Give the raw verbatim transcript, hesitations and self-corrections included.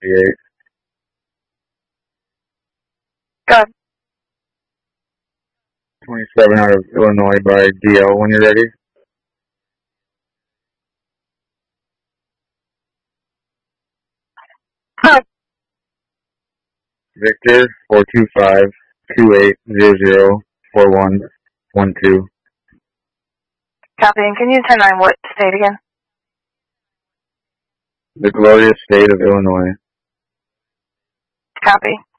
eight. Go. twenty-seven out of Illinois by D L when you're ready. Huh. Victor, four two five, two eight zero zero, four one one two. Copy. And can you turn on what state again? The glorious state of Illinois. Copy.